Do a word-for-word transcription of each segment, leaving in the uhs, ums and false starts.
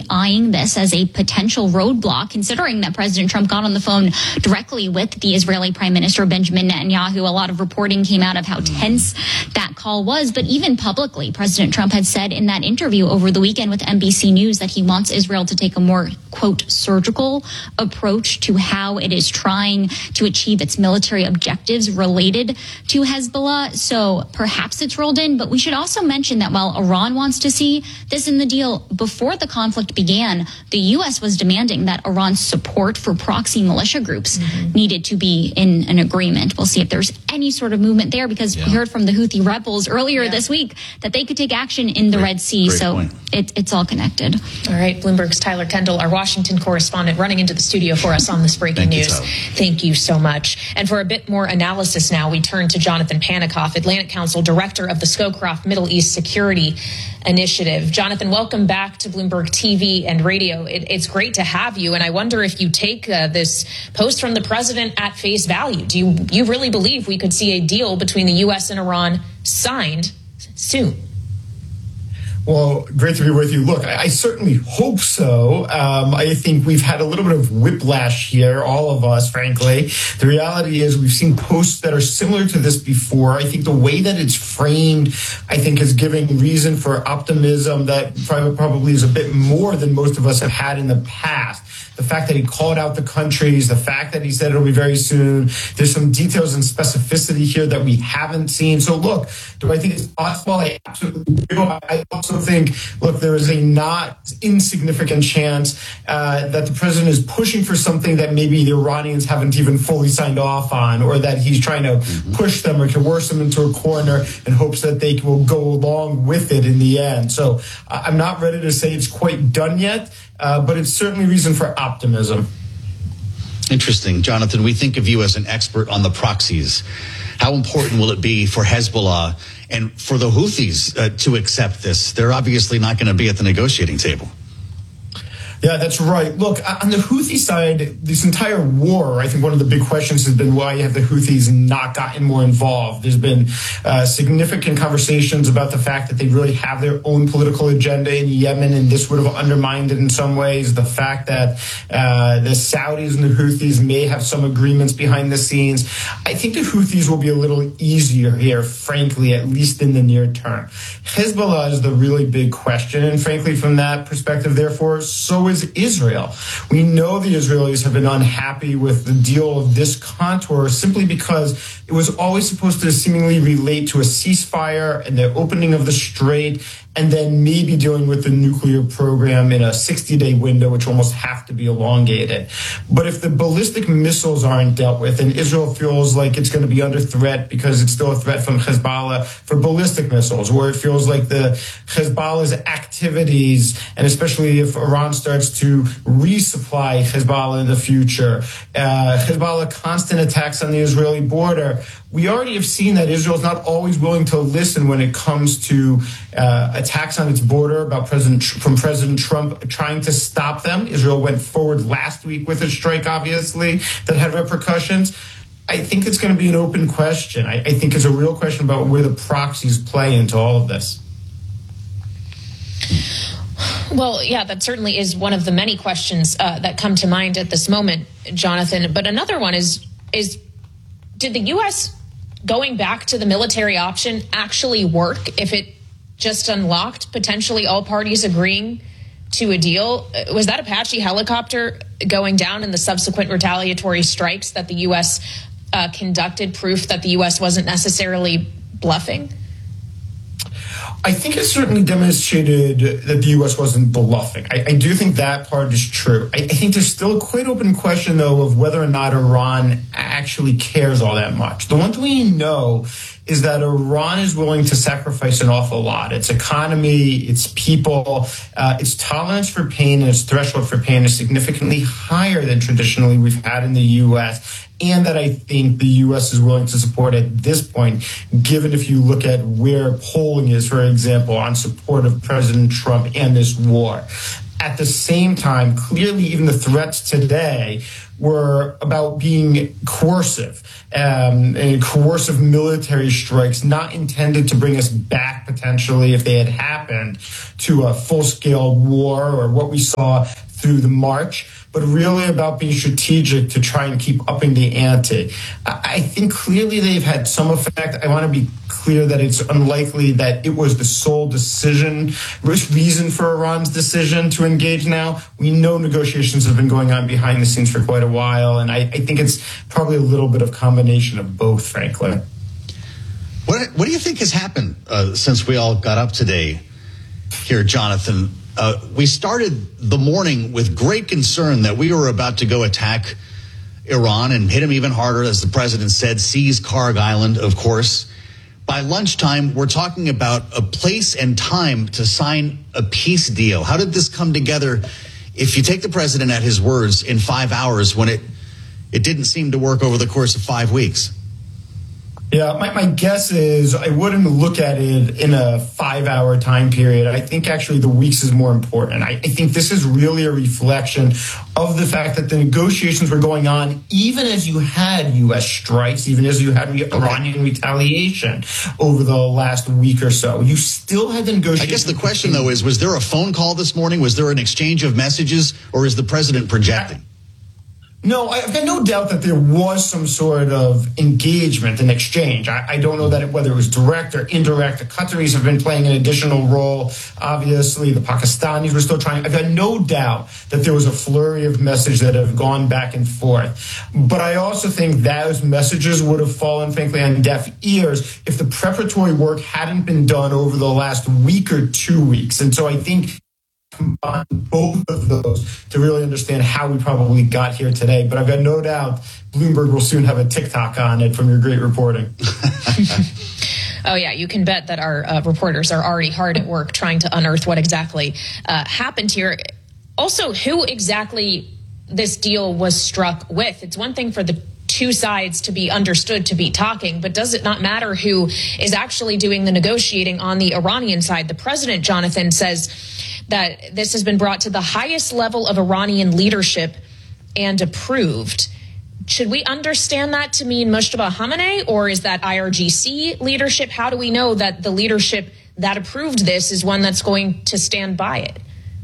eyeing this as a potential roadblock, considering that President Trump got on the phone directly with the Israeli Prime Minister Benjamin Netanyahu. A lot of reporting came out of how tense that call was. But even publicly, President Trump had said in that interview over the weekend with N B C News that he wants Israel to take a more, quote, surgical approach to how it is trying to achieve its military objectives related to Hezbollah. So perhaps it's rolled in. But we should also mention that while Iran wants to see this in the deal, before the conflict began, the U S was demanding that Iran's support for proxy militia groups mm-hmm. needed to be in an agreement. We'll see if there's any sort of movement there, because yeah. we heard from the Houthi rebels earlier yeah. this week that they could take action in the great, Red Sea. So it, it's all connected. All right. Bloomberg's Tyler Kendall, our Washington correspondent, running into the studio for us on this breaking Thank news. You, Thank you so much. And for a bit more analysis now, we turn to Jonathan Panikoff, Atlantic Council Director of the Scowcroft Middle East Security Initiative. Jonathan, welcome back to Bloomberg T V and radio. It, it's great to have you. And I wonder if you take uh, this post from the president at face value. Do you, you really believe we could see a deal between the U S and Iran signed soon? Well, great to be with you. Look, I, I certainly hope so. Um, I think we've had a little bit of whiplash here, all of us, frankly. The reality is we've seen posts that are similar to this before. I think the way that it's framed, I think, is giving reason for optimism that probably is a bit more than most of us have had in the past. The fact that he called out the countries, the fact that he said it'll be very soon. There's some details and specificity here that we haven't seen. So look, do I think it's possible? I absolutely do. I also think, look, there is a not insignificant chance uh, that the president is pushing for something that maybe the Iranians haven't even fully signed off on, or that he's trying to mm-hmm. push them or coerce them into a corner in hopes that they will go along with it in the end. So uh, I'm not ready to say it's quite done yet. Uh, but it's certainly reason for optimism. Interesting. Jonathan, we think of you as an expert on the proxies. How important will it be for Hezbollah and for the Houthis uh, to accept this? They're obviously not going to be at the negotiating table. Yeah, that's right. Look, on the Houthi side, this entire war, I think one of the big questions has been why have the Houthis not gotten more involved. There's been uh, significant conversations about the fact that they really have their own political agenda in Yemen, and this would have undermined it in some ways. The fact that uh, the Saudis and the Houthis may have some agreements behind the scenes. I think the Houthis will be a little easier here, frankly, at least in the near term. Hezbollah is the really big question, and frankly, from that perspective, therefore, so is Israel. We know the Israelis have been unhappy with the deal of this contour simply because it was always supposed to seemingly relate to a ceasefire and the opening of the strait, and then maybe dealing with the nuclear program in a sixty-day window, which almost have to be elongated. But if the ballistic missiles aren't dealt with, and Israel feels like it's going to be under threat because it's still a threat from Hezbollah for ballistic missiles, or it feels like the Hezbollah's activities, and especially if Iran starts to resupply Hezbollah in the future, uh, Hezbollah constant attacks on the Israeli border, we already have seen that Israel is not always willing to listen when it comes to uh, attacks on its border about President from President Trump trying to stop them. Israel went forward last week with a strike, obviously, that had repercussions. I think it's going to be an open question. I, I think it's a real question about where the proxies play into all of this. Well, yeah, that certainly is one of the many questions uh, that come to mind at this moment, Jonathan. But another one is, is did the U S going back to the military option actually work if it just unlocked potentially all parties agreeing to a deal? Was that Apache helicopter going down and the subsequent retaliatory strikes that the U S uh, conducted proof that the U S wasn't necessarily bluffing? I think it certainly demonstrated that the U S wasn't bluffing. I, I do think that part is true. I, I think there's still a quite open question, though, of whether or not Iran actually cares all that much. The one thing we know is that Iran is willing to sacrifice an awful lot. Its economy, its people, uh, its tolerance for pain and its threshold for pain is significantly higher than traditionally we've had in the U S, and that I think the U S is willing to support at this point, given if you look at where polling is, for example, on support of President Trump and this war. At the same time, clearly, even the threats today were about being coercive, um, and coercive military strikes, not intended to bring us back potentially, if they had happened, to a full-scale war or what we saw through the March, but really about being strategic to try and keep upping the ante. I think clearly they've had some effect. I want to be clear that it's unlikely that it was the sole decision, reason for Iran's decision to engage now. We know negotiations have been going on behind the scenes for quite a while, and I, I think it's probably a little bit of combination of both, frankly. What, what do you think has happened uh, since we all got up today here, Jonathan? Uh, we started the morning with great concern that we were about to go attack Iran and hit them even harder, as the president said, seize Karg Island, of course. By lunchtime, we're talking about a place and time to sign a peace deal. How did this come together, if you take the president at his words, in five hours when it, it didn't seem to work over the course of five weeks? Yeah, my, my guess is I wouldn't look at it in a five-hour time period. I think actually the weeks is more important. I, I think this is really a reflection of the fact that the negotiations were going on even as you had U S strikes, even as you had Iranian retaliation over the last week or so. You still had the negotiations. I guess the question, though, is, was there a phone call this morning? Was there an exchange of messages, or is the president projecting? No, I've got no doubt that there was some sort of engagement and exchange. I, I don't know that it, whether it was direct or indirect. The Qataris have been playing an additional role. Obviously, the Pakistanis were still trying. I've got no doubt that there was a flurry of messages that have gone back and forth. But I also think those messages would have fallen, frankly, on deaf ears if the preparatory work hadn't been done over the last week or two weeks. And so I think combine both of those to really understand how we probably got here today. But I've got no doubt Bloomberg will soon have a TikTok on it from your great reporting. Oh, yeah, you can bet that our uh, reporters are already hard at work trying to unearth what exactly uh, happened here. Also, who exactly this deal was struck with. It's one thing for the two sides to be understood to be talking, but does it not matter who is actually doing the negotiating on the Iranian side? The president, Jonathan, says that this has been brought to the highest level of Iranian leadership and approved. Should we understand that to mean Mojtaba Khamenei, or is that I R G C leadership? How do we know that the leadership that approved this is one that's going to stand by it?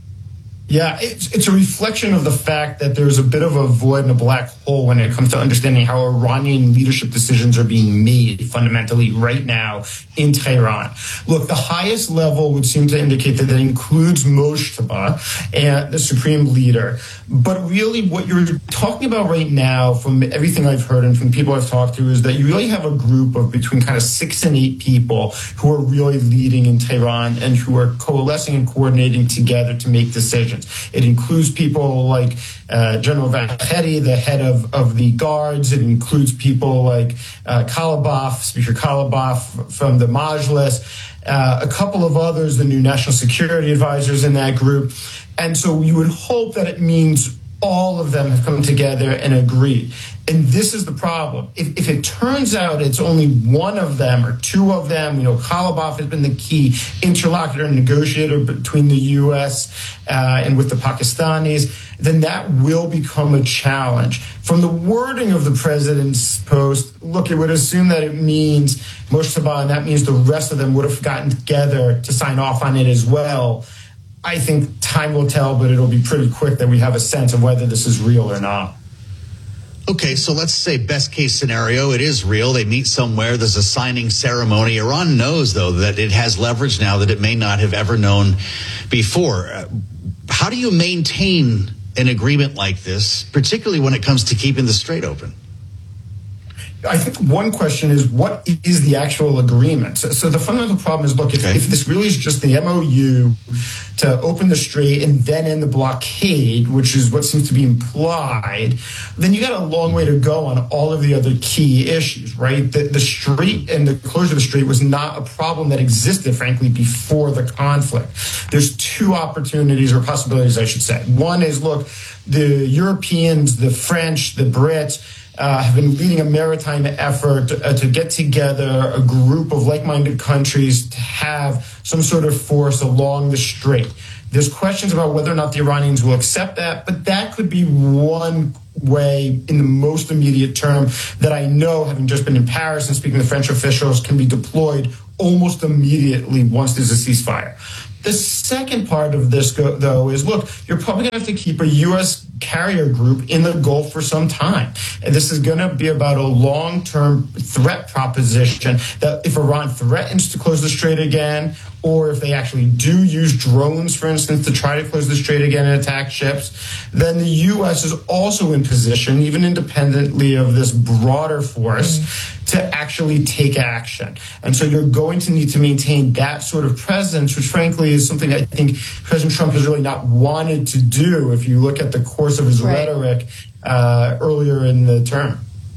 Yeah, it's, it's a reflection of the fact that there's a bit of a void and a black hole when it comes to understanding how Iranian leadership decisions are being made fundamentally right now in Tehran. Look, the highest level would seem to indicate that that includes Mojtaba and the supreme leader. But really what you're talking about right now, from everything I've heard and from people I've talked to, is that you really have a group of between kind of six and eight people who are really leading in Tehran and who are coalescing and coordinating together to make decisions. It includes people like uh, General Vahedi, the head of, of the guards. It includes people like uh, Kalibaf, Speaker Kalibaf from the Majlis, uh, a couple of others, the new national security advisors in that group. And so you would hope that it means all of them have come together and agreed. And this is the problem. If, if it turns out it's only one of them or two of them, you know, Kalibaf has been the key interlocutor and negotiator between the U S uh, and with the Pakistanis, then that will become a challenge. From the wording of the president's post, look, it would assume that it means Mojtaba, and that means the rest of them would have gotten together to sign off on it as well. I think time will tell, but it'll be pretty quick that we have a sense of whether this is real or not. Okay, so let's say best case scenario, it is real. They meet somewhere. There's a signing ceremony. Iran knows, though, that it has leverage now that it may not have ever known before. Uh, how do you maintain an agreement like this, particularly when it comes to keeping the Strait open? I think one question is, what is the actual agreement? So, so the fundamental problem is, look, if, okay. if this really is just the M O U to open the Strait and then end the blockade, which is what seems to be implied, then you got a long way to go on all of the other key issues, right? The, the Strait and the closure of the Strait was not a problem that existed, frankly, before the conflict. There's two opportunities or possibilities, I should say. One is, look, the Europeans, the French, the Brits, Uh, have been leading a maritime effort uh, to get together a group of like-minded countries to have some sort of force along the Strait. There's questions about whether or not the Iranians will accept that, but that could be one way in the most immediate term that I know, having just been in Paris and speaking to French officials, can be deployed almost immediately once there's a ceasefire. The second part of this, go, though, is, look, you're probably going to have to keep a U S carrier group in the Gulf for some time. And this is going to be about a long-term threat proposition that if Iran threatens to close the strait again, or if they actually do use drones, for instance, to try to close the strait again and attack ships, then the U S is also in position, even independently of this broader force, mm. to actually take action. And so you're going to need to maintain that sort of presence, which frankly is something I think President Trump has really not wanted to do if you look at the course of his right. rhetoric uh, earlier in the term.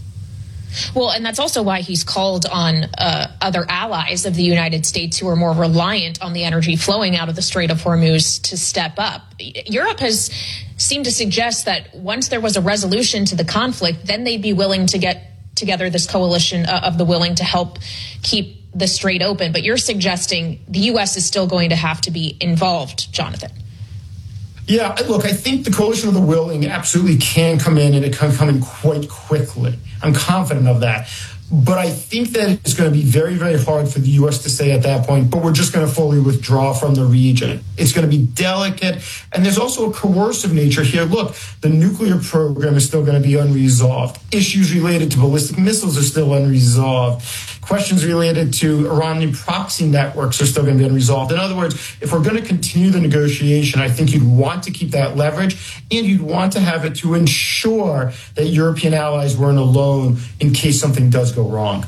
Well, and that's also why he's called on uh, other allies of the United States who are more reliant on the energy flowing out of the Strait of Hormuz to step up. Europe has seemed to suggest that once there was a resolution to the conflict, then they'd be willing to get together this coalition uh, of the willing to help keep the strait open. But you're suggesting the U S is still going to have to be involved, Jonathan. Yeah, look, I think the coalition of the willing absolutely can come in, and it can come in quite quickly. I'm confident of that. But I think that it's going to be very, very hard for the U S to say at that point, but we're just going to fully withdraw from the region. It's going to be delicate. And there's also a coercive nature here. Look, the nuclear program is still going to be unresolved. Issues related to ballistic missiles are still unresolved. Questions related to Iranian proxy networks are still going to be unresolved. In other words, if we're going to continue the negotiation, I think you'd want to keep that leverage, and you'd want to have it to ensure that European allies weren't alone in case something does go wrong.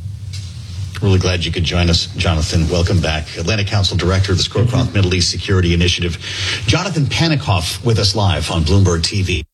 Really glad you could join us, Jonathan. Welcome back. Atlantic Council Director of the Scowcroft Middle East Security Initiative. Jonathan Panikoff with us live on Bloomberg T V.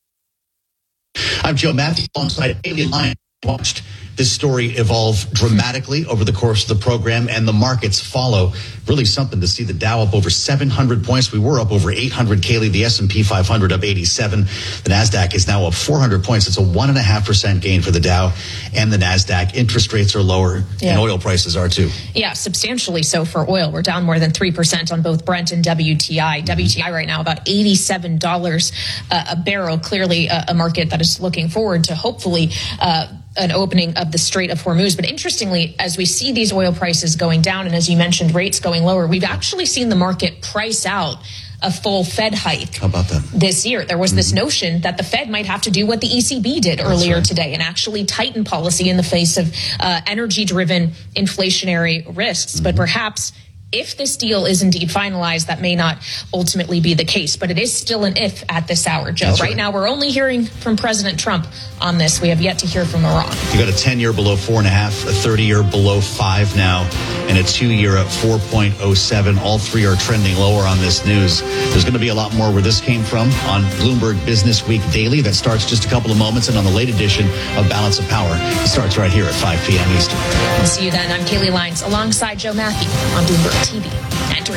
I'm Joe Matthew alongside Haley Lyon. Watched this story evolve dramatically over the course of the program, and the markets follow. Really something to see the Dow up over seven hundred points. We were up over eight hundred, Kaylee. The S and P five hundred up eighty-seven. The NASDAQ is now up four hundred points. It's a one point five percent gain for the Dow and the NASDAQ. Interest rates are lower, yeah. and oil prices are too. Yeah, substantially so for oil. We're down more than three percent on both Brent and W T I. Mm-hmm. W T I right now about eighty-seven dollars uh, a barrel. Clearly a, a market that is looking forward to hopefully uh, an opening of the Strait of Hormuz. But interestingly, as we see these oil prices going down, and as you mentioned, rates going lower, we've actually seen the market price out a full Fed hike. How about that? This year. There was mm-hmm. this notion that the Fed might have to do what the E C B did That's earlier right. today and actually tighten policy in the face of uh, energy-driven inflationary risks. Mm-hmm. But perhaps if this deal is indeed finalized, that may not ultimately be the case. But it is still an if at this hour, Joe. Right, right now, we're only hearing from President Trump on this. We have yet to hear from Iran. You got a ten-year below four and a half, a thirty-year below five now, and a two-year at four point oh seven. All three are trending lower on this news. There's going to be a lot more where this came from on Bloomberg Business Week Daily. That starts just a couple of moments, and on the late edition of Balance of Power, it starts right here at five p.m. Eastern. We'll see you then. I'm Kaylee Lyons alongside Joe Matthew on Bloomberg T V and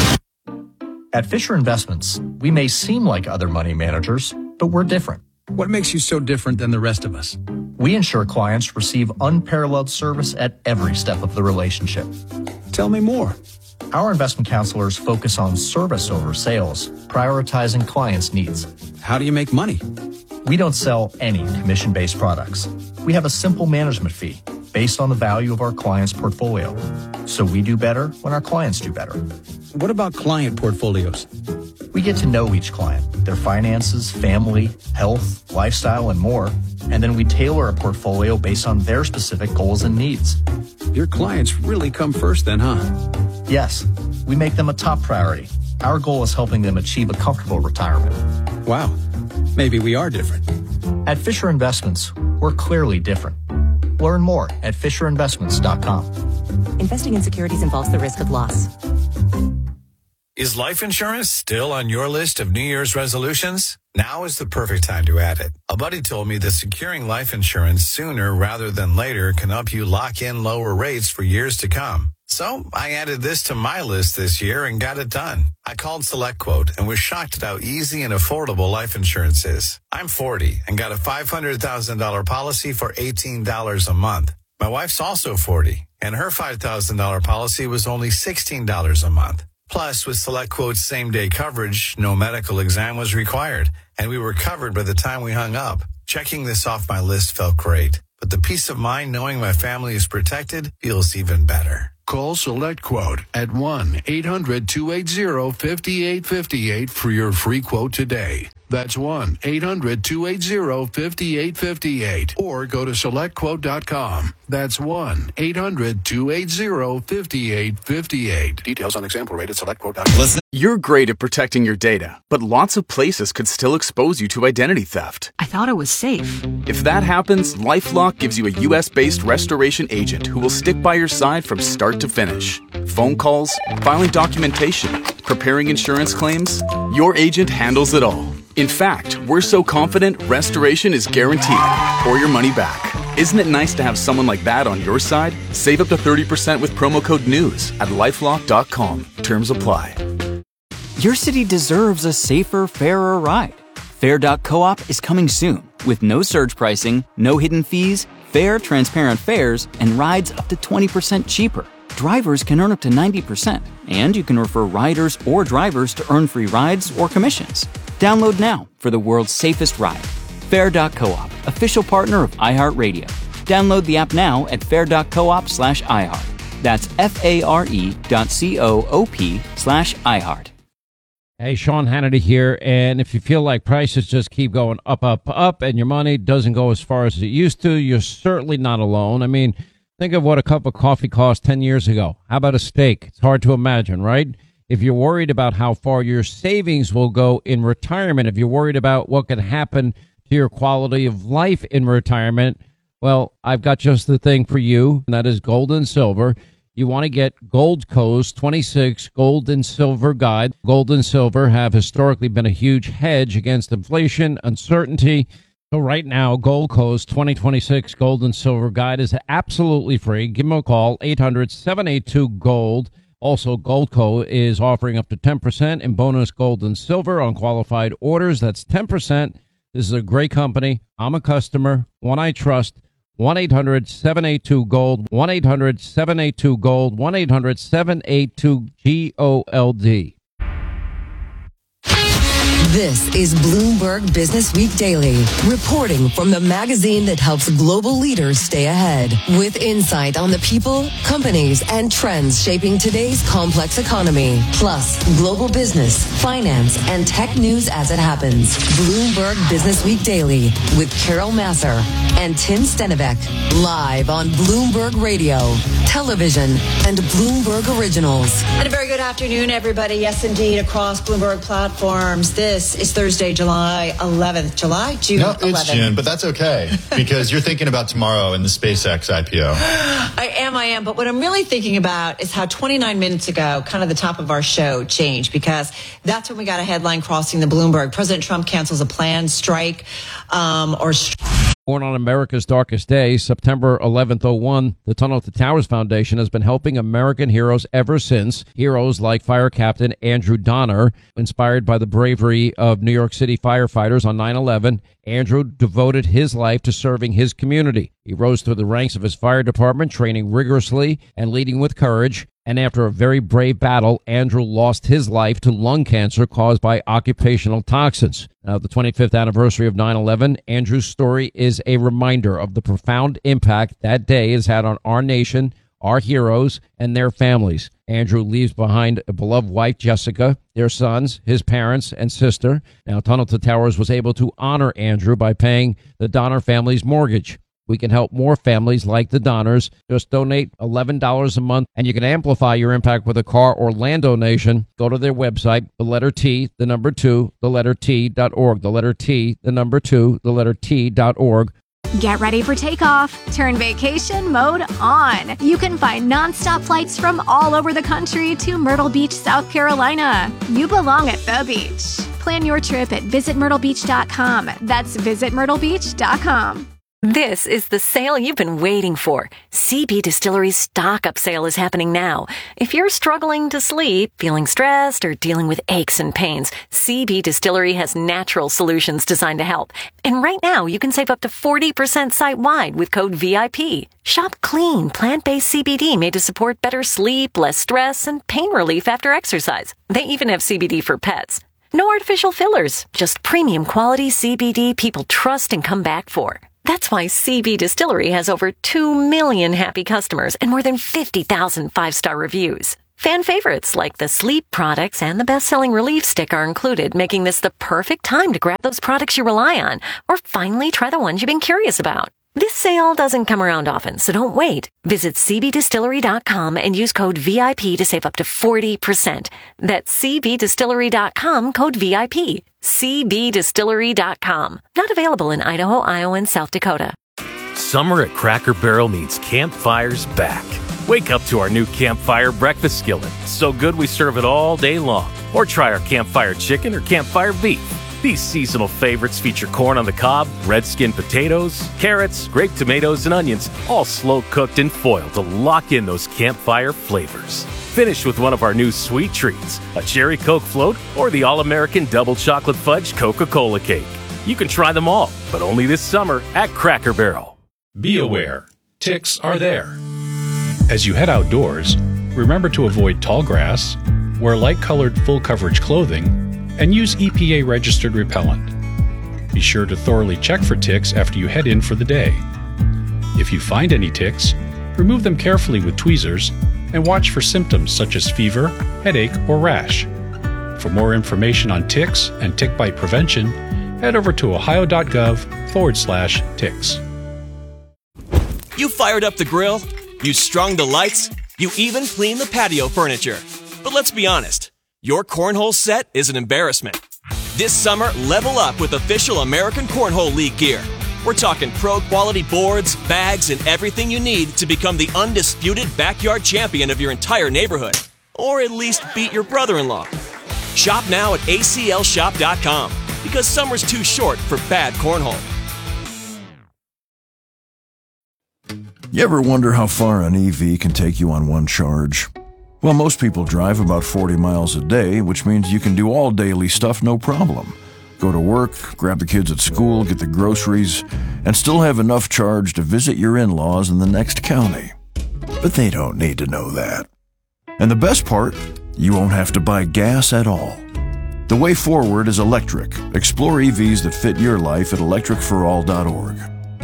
radio. At Fisher Investments, we may seem like other money managers, but we're different. What makes you so different than the rest of us? We ensure clients receive unparalleled service at every step of the relationship. Tell me more. Our investment counselors focus on service over sales, prioritizing clients' needs. How do you make money? We don't sell any commission-based products. We have a simple management fee based on the value of our client's portfolio. So we do better when our clients do better. What about client portfolios? We get to know each client, their finances, family, health, lifestyle, and more. And then we tailor a portfolio based on their specific goals and needs. Your clients really come first then, huh? Yes, we make them a top priority. Our goal is helping them achieve a comfortable retirement. Wow, maybe we are different. At Fisher Investments, we're clearly different. Learn more at fisher investments dot com. Investing in securities involves the risk of loss. Is life insurance still on your list of New Year's resolutions? Now is the perfect time to add it. A buddy told me that securing life insurance sooner rather than later can help you lock in lower rates for years to come. So I added this to my list this year and got it done. I called SelectQuote and was shocked at how easy and affordable life insurance is. I'm forty and got a five hundred thousand dollars policy for eighteen dollars a month. My wife's also forty and her five thousand dollars policy was only sixteen dollars a month. Plus, with SelectQuote's same-day coverage, no medical exam was required, and we were covered by the time we hung up. Checking this off my list felt great, but the peace of mind knowing my family is protected feels even better. Call SelectQuote at one eight hundred two eight zero five eight five eight for your free quote today. That's one eight hundred two eight zero five eight five eight. Or go to select quote dot com. That's one eight hundred two eight zero five eight five eight. Details on example rate at select quote dot com. Listen. You're great at protecting your data, but lots of places could still expose you to identity theft. I thought it was safe. If that happens, LifeLock gives you a U S-based restoration agent who will stick by your side from start to finish. Phone calls, filing documentation, preparing insurance claims, your agent handles it all. In fact, we're so confident restoration is guaranteed or your money back. Isn't it nice to have someone like that on your side? Save up to thirty percent with promo code NEWS at lifelock dot com. Terms apply. Your city deserves a safer, fairer ride. Fair dot coop is coming soon with no surge pricing, no hidden fees, fair, transparent fares, and rides up to twenty percent cheaper. Drivers can earn up to ninety percent, and you can refer riders or drivers to earn free rides or commissions. Download now for the world's safest ride. Fair dot coop, official partner of iHeartRadio. Download the app now at fair dot coop slash iHeart. That's F-A-R-E dot C-O-O-P slash iHeart. Hey, Sean Hannity here, and if you feel like prices just keep going up, up, up, and your money doesn't go as far as it used to, you're certainly not alone. I mean, think of what a cup of coffee cost ten years ago. How about a steak? It's hard to imagine, right? If you're worried about how far your savings will go in retirement, if you're worried about what could happen to your quality of life in retirement, well, I've got just the thing for you, and that is gold and silver. You want to get Goldco's twenty-six Gold and Silver Guide. Gold and silver have historically been a huge hedge against inflation, uncertainty. So right now, Goldco's twenty twenty-six Gold and Silver Guide is absolutely free. Give them a call, eight hundred seven eight two gold. Also, Goldco is offering up to ten percent in bonus gold and silver on qualified orders. That's ten percent. This is a great company. I'm a customer, one I trust. one eight hundred seven eight two gold, one eight hundred seven eight two gold, one eight hundred seven eight two G O L D. This is Bloomberg Business Week Daily, reporting from the magazine that helps global leaders stay ahead, with insight on the people, companies, and trends shaping today's complex economy, plus global business, finance, and tech news as it happens. Bloomberg Business Week Daily with Carol Masser and Tim Stenivek, live on Bloomberg Radio, television, and Bloomberg Originals. And a very good afternoon, everybody. Yes, indeed, across Bloomberg platforms. This is Thursday, July eleventh. July? June no, eleventh. It's June, but that's okay because you're thinking about tomorrow and the SpaceX I P O. I am, I am. But what I'm really thinking about is how twenty-nine minutes ago, kind of the top of our show changed, because that's when we got a headline crossing the Bloomberg. President Trump cancels a planned strike um, or strike. Born on America's darkest day, September eleventh oh one, the Tunnel to Towers Foundation has been helping American heroes ever since. Heroes like Fire Captain Andrew Donner, inspired by the bravery of New York City firefighters on nine eleven. Andrew devoted his life to serving his community. He rose through the ranks of his fire department, training rigorously and leading with courage. And after a very brave battle, Andrew lost his life to lung cancer caused by occupational toxins. Now, the twenty-fifth anniversary of nine eleven, Andrew's story is a reminder of the profound impact that day has had on our nation, our heroes, and their families. Andrew leaves behind a beloved wife, Jessica, their sons, his parents, and sister. Now, Tunnel to Towers was able to honor Andrew by paying the Donner family's mortgage. We can help more families like the Donners. Just donate eleven dollars a month, and you can amplify your impact with a car or land donation. Go to their website, the letter T, the number two, the letter T dot org. The letter T, the number two, the letter T dot org. Get ready for takeoff. Turn vacation mode on. You can find nonstop flights from all over the country to Myrtle Beach, South Carolina. You belong at the beach. Plan your trip at visit myrtle beach dot com. That's visit myrtle beach dot com. This is the sale you've been waiting for. C B Distillery's stock-up sale is happening now. If you're struggling to sleep, feeling stressed, or dealing with aches and pains, C B Distillery has natural solutions designed to help. And right now, you can save up to forty percent site-wide with code V I P. Shop clean, plant-based C B D made to support better sleep, less stress, and pain relief after exercise. They even have C B D for pets. No artificial fillers, just premium quality C B D people trust and come back for. That's why C B Distillery has over two million happy customers and more than fifty thousand five-star reviews. Fan favorites like the sleep products and the best-selling relief stick are included, making this the perfect time to grab those products you rely on or finally try the ones you've been curious about. This sale doesn't come around often, so don't wait. Visit C B distillery dot com and use code V I P to save up to forty percent. That's C B distillery dot com, code V I P. C B distillery dot com. Not available in Idaho, Iowa, and South Dakota. Summer at Cracker Barrel means campfires back. Wake up to our new campfire breakfast skillet. So good we serve it all day long. Or try our campfire chicken or campfire beef. These seasonal favorites feature corn on the cob, red skin potatoes, carrots, grape tomatoes, and onions, all slow-cooked and foiled to lock in those campfire flavors. Finish with one of our new sweet treats, a cherry Coke float or the all-American double chocolate fudge Coca-Cola cake. You can try them all, but only this summer at Cracker Barrel. Be aware, ticks are there. As you head outdoors, remember to avoid tall grass, wear light-colored full-coverage clothing, and use E P A-registered repellent. Be sure to thoroughly check for ticks after you head in for the day. If you find any ticks, remove them carefully with tweezers and watch for symptoms such as fever, headache, or rash. For more information on ticks and tick bite prevention, head over to ohio.gov forward slash ticks. You fired up the grill, you strung the lights, you even cleaned the patio furniture. But let's be honest, your cornhole set is an embarrassment. This summer, level up with official American Cornhole League gear. We're talking pro-quality boards, bags, and everything you need to become the undisputed backyard champion of your entire neighborhood. Or at least beat your brother-in-law. Shop now at A C L shop dot com because summer's too short for bad cornhole. You ever wonder how far an E V can take you on one charge? Well, most people drive about forty miles a day, which means you can do all daily stuff no problem. Go to work, grab the kids at school, get the groceries, and still have enough charge to visit your in-laws in the next county. But they don't need to know that. And the best part, you won't have to buy gas at all. The way forward is electric. Explore E Vs that fit your life at electric for all dot org.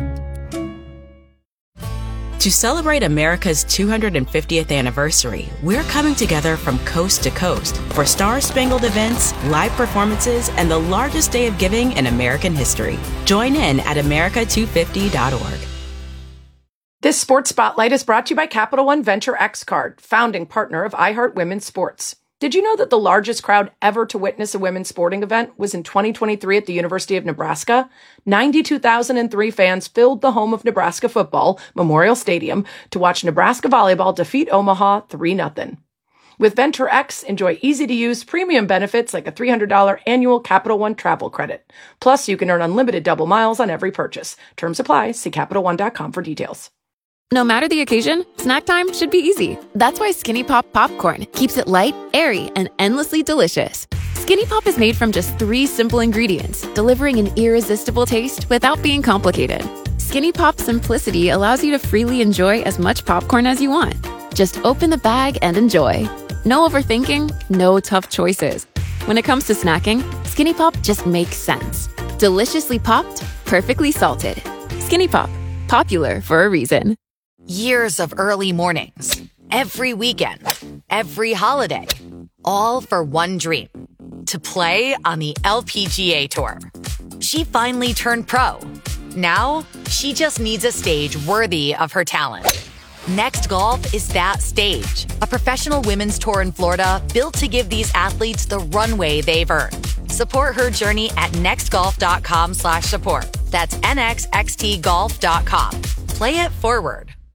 To celebrate America's two hundred fiftieth anniversary, we're coming together from coast to coast for star-spangled events, live performances, and the largest day of giving in American history. Join in at america two fifty dot org. This Sports Spotlight is brought to you by Capital One Venture X Card, founding partner of iHeart Women's Sports. Did you know that the largest crowd ever to witness a women's sporting event was in twenty twenty-three at the University of Nebraska? ninety-two thousand three fans filled the home of Nebraska football, Memorial Stadium, to watch Nebraska volleyball defeat Omaha three nothing. With Venture X, enjoy easy-to-use premium benefits like a three hundred dollars annual Capital One travel credit. Plus, you can earn unlimited double miles on every purchase. Terms apply. See Capital One dot com for details. No matter the occasion, snack time should be easy. That's why Skinny Pop Popcorn keeps it light, airy, and endlessly delicious. Skinny Pop is made from just three simple ingredients, delivering an irresistible taste without being complicated. Skinny Pop simplicity allows you to freely enjoy as much popcorn as you want. Just open the bag and enjoy. No overthinking, no tough choices. When it comes to snacking, Skinny Pop just makes sense. Deliciously popped, perfectly salted. Skinny Pop, popular for a reason. Years of early mornings, every weekend, every holiday, all for one dream, to play on the L P G A Tour. She finally turned pro. Now, she just needs a stage worthy of her talent. Next Golf is that stage, a professional women's tour in Florida built to give these athletes the runway they've earned. Support her journey at next golf dot com slash support. That's N X X T golf dot com. Play it forward.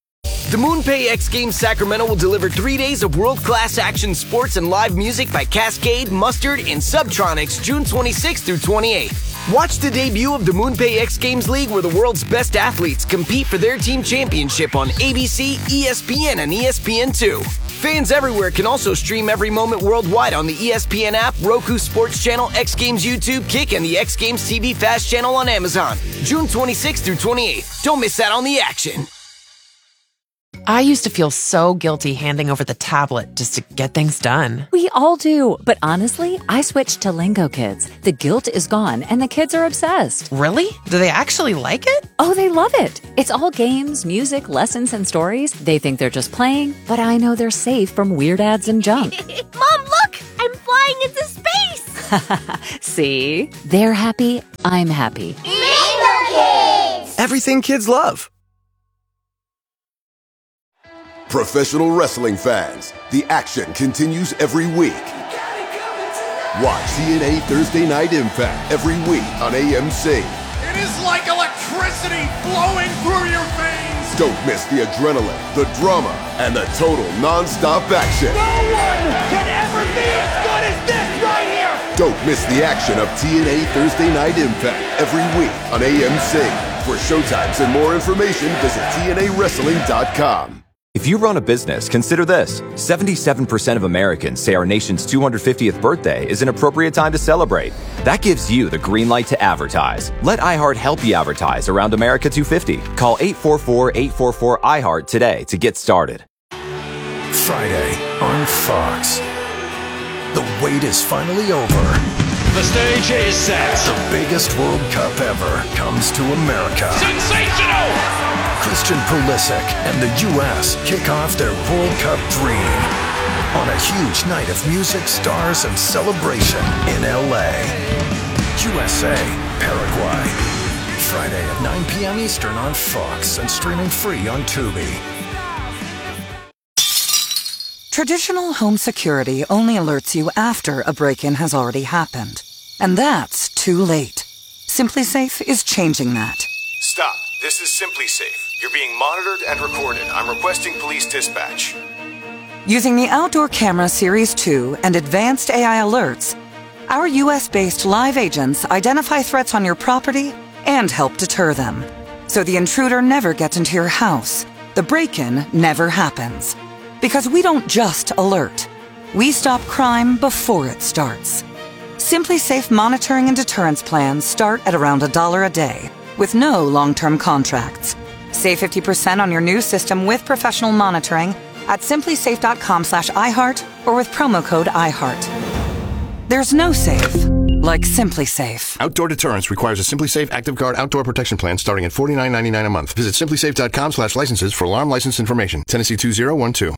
The MoonPay X Games Sacramento will deliver three days of world-class action sports and live music by Cascade, Mustard, and Subtronics June twenty-sixth through twenty-eighth. Watch the debut of the MoonPay X Games League, where the world's best athletes compete for their team championship on A B C, E S P N, and E S P N two. Fans everywhere can also stream every moment worldwide on the E S P N app, Roku Sports Channel, X Games YouTube, Kick, and the X Games T V Fast channel on Amazon. June twenty-sixth through twenty-eighth. Don't miss out on the action. I used to feel so guilty handing over the tablet just to get things done. We all do, but honestly, I switched to Lingo Kids. The guilt is gone, and the kids are obsessed. Really? Do they actually like it? Oh, they love it. It's all games, music, lessons, and stories. They think they're just playing, but I know they're safe from weird ads and junk. Mom, look! I'm flying into space! See? They're happy, I'm happy. Lingo Kids! Everything kids love. Professional wrestling fans, the action continues every week. Watch T N A Thursday Night Impact every week on A M C. It is like electricity flowing through your veins. Don't miss the adrenaline, the drama, and the total non-stop action. No one can ever be as good as this right here. Don't miss the action of T N A Thursday Night Impact every week on A M C. For showtimes and more information, visit T N A wrestling dot com. If you run a business, consider this. seventy-seven percent of Americans say our nation's two hundred fiftieth birthday is an appropriate time to celebrate. That gives you the green light to advertise. Let iHeart help you advertise around America two fifty. Call eight four four, eight four four, I heart today to get started. Friday on Fox. The wait is finally over. The stage is set. The biggest World Cup ever comes to America. Sensational! Christian Pulisic and the U S kick off their World Cup dream on a huge night of music, stars, and celebration in L A. U S A, Paraguay. Friday at nine p.m. Eastern on Fox and streaming free on Tubi. Traditional home security only alerts you after a break-in has already happened. And that's too late. SimpliSafe is changing that. Stop. This is SimpliSafe. You're being monitored and recorded. I'm requesting police dispatch. Using the Outdoor Camera Series two and advanced A I alerts, our U S-based live agents identify threats on your property and help deter them. So the intruder never gets into your house. The break-in never happens. Because we don't just alert. We stop crime before it starts. SimpliSafe monitoring and deterrence plans start at around a dollar a day, with no long-term contracts. Save fifty percent on your new system with professional monitoring at simplisafe.com slash iHeart or with promo code iHeart. There's no safe like SimpliSafe. Outdoor deterrence requires a SimpliSafe Active Guard outdoor protection plan starting at forty-nine ninety-nine a month. Visit simplisafe.com slash licenses for alarm license information. Tennessee two zero one two.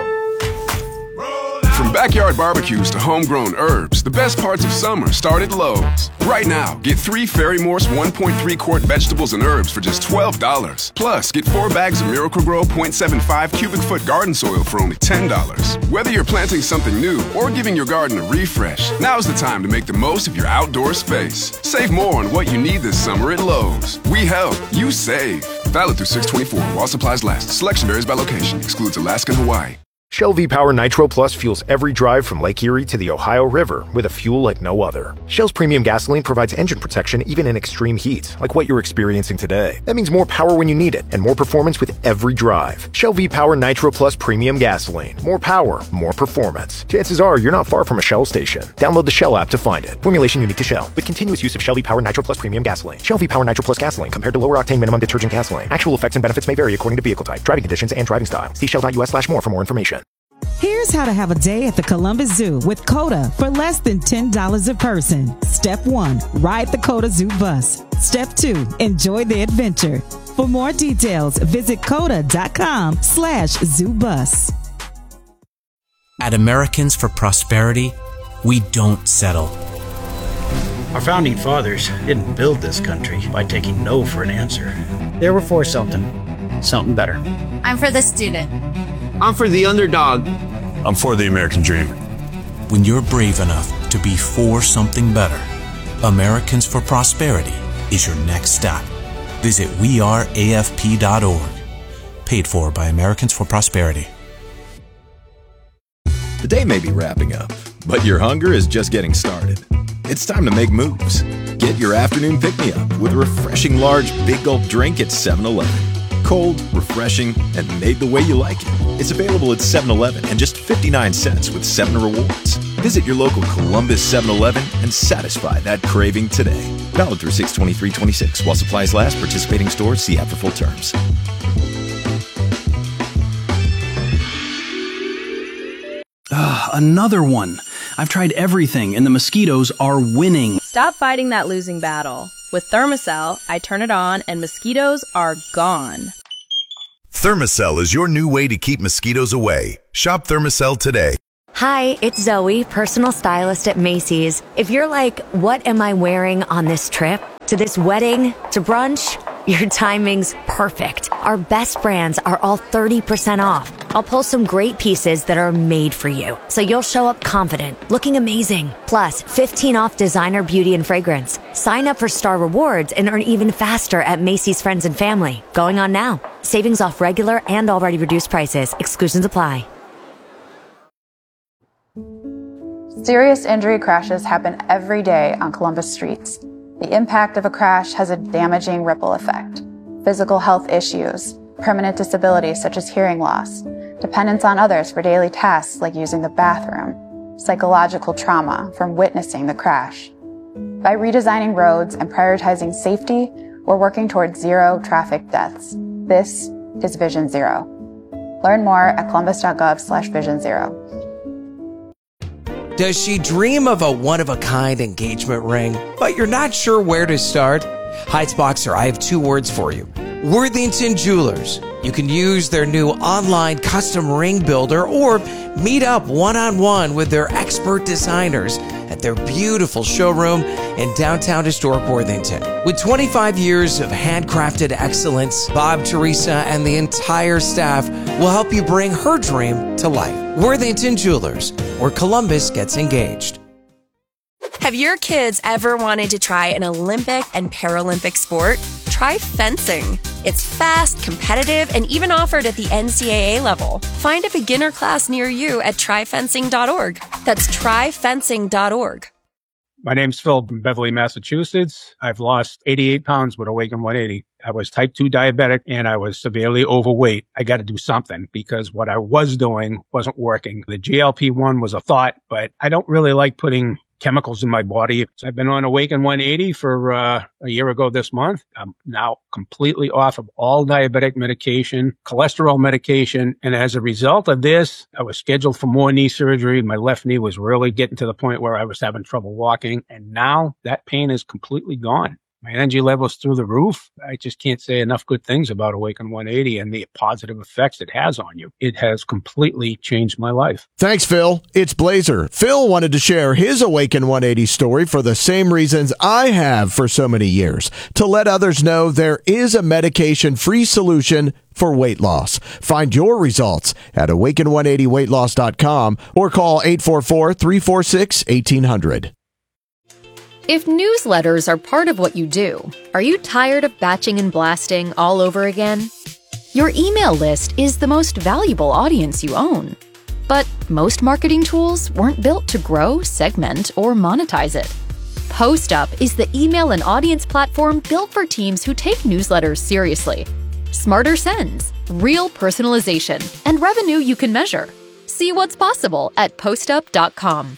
From backyard barbecues to homegrown herbs, the best parts of summer start at Lowe's. Right now, get three Ferry Morse one point three quart vegetables and herbs for just twelve dollars. Plus, get four bags of Miracle-Gro point seven five cubic foot garden soil for only ten dollars. Whether you're planting something new or giving your garden a refresh, now's the time to make the most of your outdoor space. Save more on what you need this summer at Lowe's. We help, you save. Valid through six twenty-four while supplies last. Selection varies by location. Excludes Alaska and Hawaii. Shell V-Power Nitro Plus fuels every drive from Lake Erie to the Ohio River with a fuel like no other. Shell's premium gasoline provides engine protection even in extreme heat, like what you're experiencing today. That means more power when you need it, and more performance with every drive. Shell V-Power Nitro Plus premium gasoline. More power, more performance. Chances are you're not far from a Shell station. Download the Shell app to find it. Formulation unique to Shell, with continuous use of Shell V-Power Nitro Plus premium gasoline. Shell V-Power Nitro Plus gasoline compared to lower octane minimum detergent gasoline. Actual effects and benefits may vary according to vehicle type, driving conditions, and driving style. See shell.us slash more for more information. Here's how to have a day at the Columbus Zoo with COTA for less than ten dollars a person. Step one, ride the COTA Zoo bus. Step two, enjoy the adventure. For more details, visit COTA.com slash zoo bus. At Americans for Prosperity, we don't settle. Our founding fathers didn't build this country by taking no for an answer. They were for something, something better. I'm for the student. I'm for the underdog. I'm for the American dream. When you're brave enough to be for something better, Americans for Prosperity is your next stop. Visit we are A F P dot org. Paid for by Americans for Prosperity. The day may be wrapping up, but your hunger is just getting started. It's time to make moves. Get your afternoon pick-me-up with a refreshing large Big Gulp drink at seven eleven. Cold, refreshing, and made the way you like it. It's available at seven eleven and just fifty-nine cents with seven Rewards. Visit your local Columbus seven eleven and satisfy that craving today. Valid through six twenty-three twenty-six. While supplies last, participating stores, see app for full terms. Ugh, another one. I've tried everything, and the mosquitoes are winning. Stop fighting that losing battle. With Thermacell, I turn it on, and mosquitoes are gone. Thermacell is your new way to keep mosquitoes away. Shop Thermacell today. Hi, it's Zoe, personal stylist at Macy's. If you're like, what am I wearing on this trip? To this wedding? To brunch? Your timing's perfect. Our best brands are all thirty percent off. I'll pull some great pieces that are made for you, so you'll show up confident, looking amazing. Plus, fifteen off designer beauty and fragrance. Sign up for Star Rewards and earn even faster at Macy's Friends and Family. Going on now. Savings off regular and already reduced prices. Exclusions apply. Serious injury crashes happen every day on Columbus streets. The impact of a crash has a damaging ripple effect. Physical health issues, permanent disabilities such as hearing loss, dependence on others for daily tasks like using the bathroom, psychological trauma from witnessing the crash. By redesigning roads and prioritizing safety, we're working towards zero traffic deaths. This is Vision Zero. Learn more at columbus.gov slash vision zero. Does she dream of a one-of-a-kind engagement ring, but you're not sure where to start? Heights Boxer, I have two words for you. Worthington Jewelers. You can use their new online custom ring builder or meet up one-on-one with their expert designers at their beautiful showroom in downtown historic Worthington. With twenty-five years of handcrafted excellence, Bob, Teresa, and the entire staff will help you bring her dream to life. Worthington Jewelers, where Columbus gets engaged. Have your kids ever wanted to try an Olympic and Paralympic sport? Try fencing. It's fast, competitive, and even offered at the N C double A level. Find a beginner class near you at try fencing dot org. That's try fencing dot org. My name's Phil from Beverly, Massachusetts. I've lost eighty-eight pounds with Awaken one eighty. I was type two diabetic and I was severely overweight. I got to do something because what I was doing wasn't working. The G L P one was a thought, but I don't really like putting chemicals in my body. So I've been on Awaken one eighty for uh, a year ago this month. I'm now completely off of all diabetic medication, cholesterol medication. And as a result of this, I was scheduled for more knee surgery. My left knee was really getting to the point where I was having trouble walking. And now that pain is completely gone. My energy level's through the roof. I just can't say enough good things about Awaken one eighty and the positive effects it has on you. It has completely changed my life. Thanks, Phil. It's Blazer. Phil wanted to share his Awaken one eighty story for the same reasons I have for so many years, to let others know there is a medication-free solution for weight loss. Find your results at awaken one eighty weight loss dot com or call eight four four, three four six, one eight hundred. If newsletters are part of what you do, are you tired of batching and blasting all over again? Your email list is the most valuable audience you own. But most marketing tools weren't built to grow, segment, or monetize it. PostUp is the email and audience platform built for teams who take newsletters seriously. Smarter sends, real personalization, and revenue you can measure. See what's possible at postup dot com.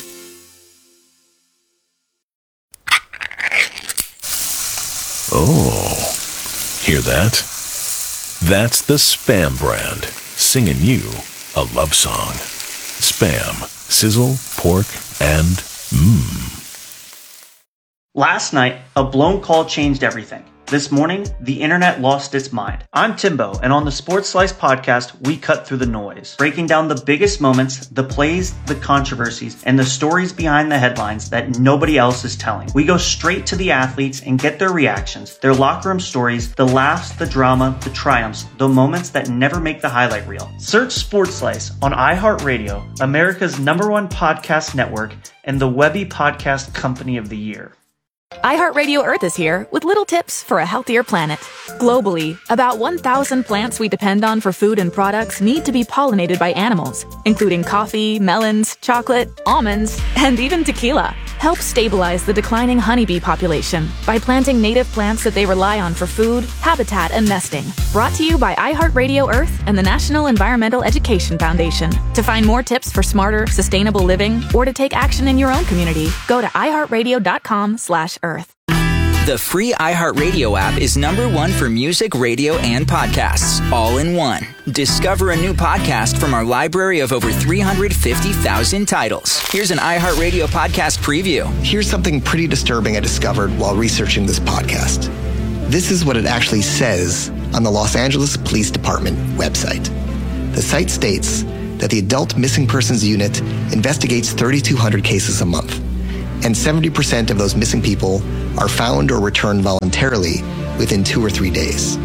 Oh, hear that? That's the Spam brand, singing you a love song. Spam, sizzle, pork, and mmm. Last night, a blown call changed everything. This morning, the internet lost its mind. I'm Timbo, and on the Sports Slice podcast, we cut through the noise, breaking down the biggest moments, the plays, the controversies, and the stories behind the headlines that nobody else is telling. We go straight to the athletes and get their reactions, their locker room stories, the laughs, the drama, the triumphs, the moments that never make the highlight reel. Search Sports Slice on iHeartRadio, America's number one podcast network, and the Webby Podcast Company of the Year. iHeartRadio Earth is here with little tips for a healthier planet. Globally, about one thousand plants we depend on for food and products need to be pollinated by animals, including coffee, melons, chocolate, almonds, and even tequila. Help stabilize the declining honeybee population by planting native plants that they rely on for food, habitat, and nesting. Brought to you by iHeartRadio Earth and the National Environmental Education Foundation. To find more tips for smarter, sustainable living, or to take action in your own community, go to iHeartRadio.com slash Earth. The free iHeartRadio app is number one for music, radio, and podcasts, all in one. Discover a new podcast from our library of over three hundred fifty thousand titles. Here's an iHeartRadio podcast preview. Here's something pretty disturbing I discovered while researching this podcast. This is what it actually says on the Los Angeles Police Department website. The site states that the Adult Missing Persons Unit investigates thirty-two hundred cases a month, and seventy percent of those missing people are found or returned voluntarily within two or three days.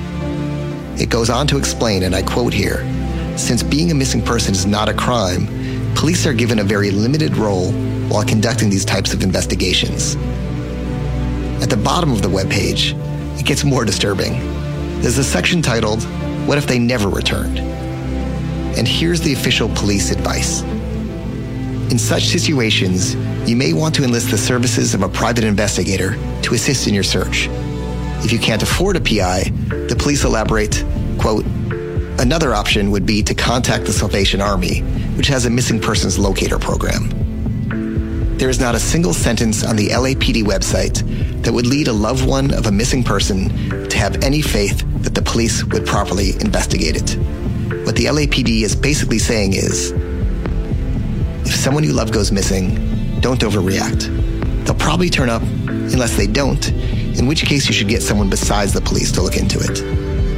It goes on to explain, and I quote here, since being a missing person is not a crime, police are given a very limited role while conducting these types of investigations. At the bottom of the webpage, it gets more disturbing. There's a section titled, What If They Never Returned? And here's the official police advice. In such situations, you may want to enlist the services of a private investigator to assist in your search. If you can't afford a P I, the police elaborate, quote, another option would be to contact the Salvation Army, which has a missing persons locator program. There is not a single sentence on the L A P D website that would lead a loved one of a missing person to have any faith that the police would properly investigate it. What the L A P D is basically saying is, if someone you love goes missing, don't overreact. They'll probably turn up unless they don't, in which case you should get someone besides the police to look into it.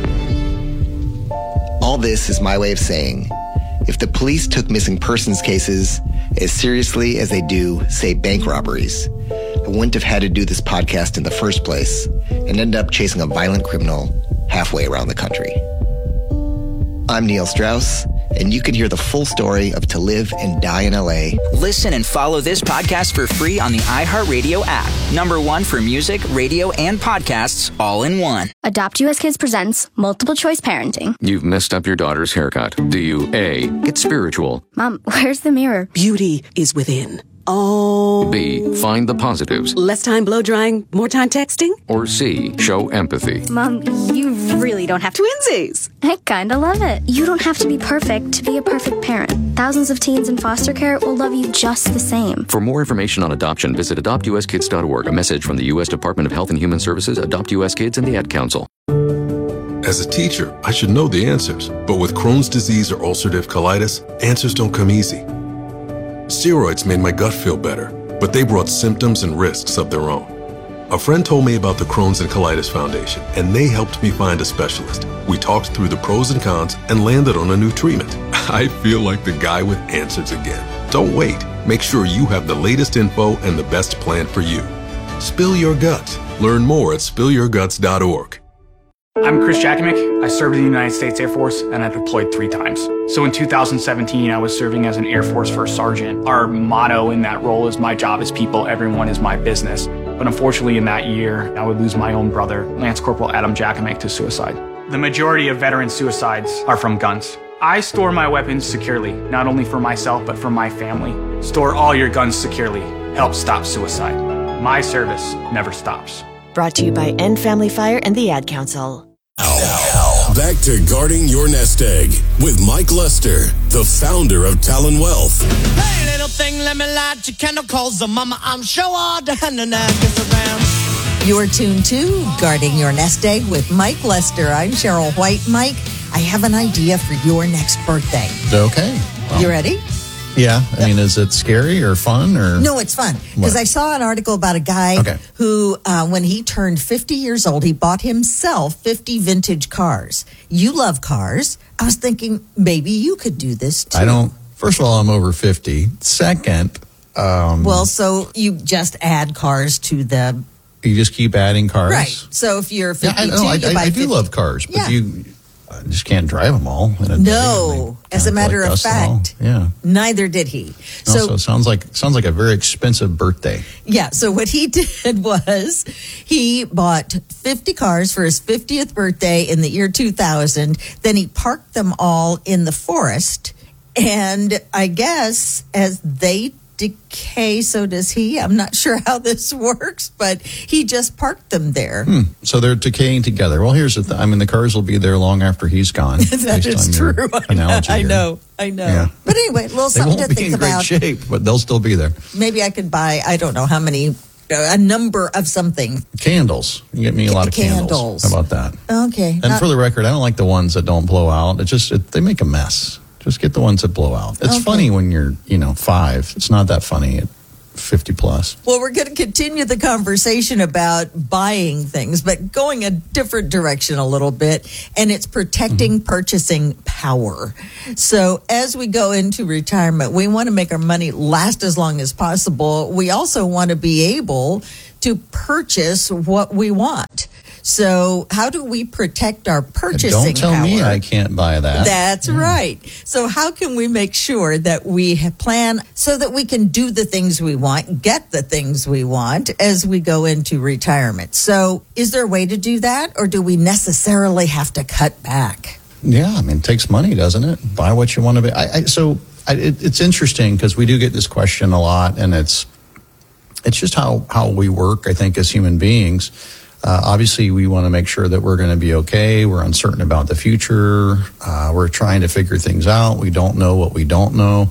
All this is my way of saying, if the police took missing persons cases as seriously as they do, say, bank robberies, I wouldn't have had to do this podcast in the first place and end up chasing a violent criminal halfway around the country. I'm Neil Strauss, and you can hear the full story of To Live and Die in L A. Listen and follow this podcast for free on the iHeartRadio app. Number one for music, radio, and podcasts, all in one. Adopt U S Kids presents Multiple Choice Parenting. You've messed up your daughter's haircut. Do you A, get spiritual? Mom, where's the mirror? Beauty is within. Oh. B, find the positives. Less time blow drying, more time texting? Or C, show empathy. Mom, you really don't have to. Twinsies. I kinda love it. You don't have to be perfect to be a perfect parent. Thousands of teens in foster care will love you just the same. For more information on adoption, visit adopt u s kids dot org. A message from the U S Department of Health and Human Services, Adopt U S Kids, and the Ad Council. As a teacher, I should know the answers. But with Crohn's disease or ulcerative colitis, answers don't come easy. Steroids made my gut feel better, but they brought symptoms and risks of their own. A friend told me about the Crohn's and Colitis Foundation, and they helped me find a specialist. We talked through the pros and cons and landed on a new treatment. I feel like the guy with answers again. Don't wait. Make sure you have the latest info and the best plan for you. Spill your guts. Learn more at spill your guts dot org. I'm Chris Jakimick. I served in the United States Air Force and I deployed three times. So in two thousand seventeen, I was serving as an Air Force First Sergeant. Our motto in that role is my job is people, everyone is my business. But unfortunately in that year, I would lose my own brother, Lance Corporal Adam Jakimick, to suicide. The majority of veteran suicides are from guns. I store my weapons securely, not only for myself, but for my family. Store all your guns securely. Help stop suicide. My service never stops. Brought to you by End Family Fire and the Ad Council. Now, back to Guarding Your Nest Egg with Mike Lester, the founder of Talon Wealth. Hey, little thing, let me light your candle, cause the mama, I'm sure all the hand and gets around. You're tuned to Guarding Your Nest Egg with Mike Lester. I'm Cheryl White. Mike, I have an idea for your next birthday. Okay. Well, you ready? Yeah. I mean, is it scary or fun or? No, it's fun. Because I saw an article about a guy okay. who, uh, when he turned fifty years old, he bought himself fifty vintage cars. You love cars. I was thinking maybe you could do this too. I don't. First of all, I'm over fifty. Second. Um, well, so you just add cars to the. You just keep adding cars. Right. So if you're fifty-two, yeah, I, no, I, you I, buy I do fifty. love cars, but yeah. you. I just can't drive them all in a day. No, as a matter of fact, yeah, neither did he. So also, it sounds like sounds like a very expensive birthday. Yeah. So what he did was he bought fifty cars for his fiftieth birthday in the year two thousand. Then he parked them all in the forest, and I guess as they decay, so does he. I'm not sure how this works, but he just parked them there. Hmm. So they're decaying together. Well, here's the thing. I mean, the cars will be there long after he's gone. That is true. I know, I know. I know. Yeah. But anyway, a little they something won't to be think in about. great shape, but they'll still be there. Maybe I could buy, I don't know how many, a number of something. Candles. You get me a lot of candles. Candles. How about that? Okay. And Not- for the record, I don't like the ones that don't blow out. It just it, they make a mess. Just get the ones that blow out. It's Okay. funny when you're, you know, five. It's not that funny at fifty plus. Well, we're going to continue the conversation about buying things, but going a different direction a little bit, and it's protecting Mm-hmm. purchasing power. So as we go into retirement, we want to make our money last as long as possible. We also want to be able to purchase what we want. So how do we protect our purchasing Don't tell power? me I can't buy that. That's right. So how can we make sure that we ha- plan so that we can do the things we want, get the things we want as we go into retirement? So is there a way to do that, or do we necessarily have to cut back? Yeah, I mean, it takes money, doesn't it? Buy what you want to be. I, I, so I, it, it's interesting because we do get this question a lot, and it's it's just how, how we work, I think, as human beings. Uh, obviously, we want to make sure that we're going to be okay. We're uncertain about the future. Uh, we're trying to figure things out. We don't know what we don't know.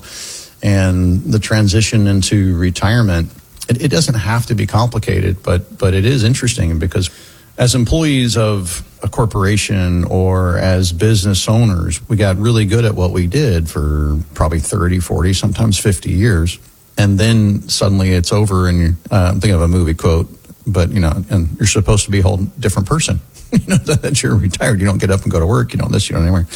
And the transition into retirement, it, it doesn't have to be complicated, but but it is interesting because as employees of a corporation or as business owners, we got really good at what we did for probably thirty, forty, sometimes fifty years. And then suddenly it's over and you're, uh, I'm thinking of a movie quote, but, you know, and you're supposed to be a whole different person. You know, that you're retired. You don't get up and go to work. You don't this, you don't anywhere.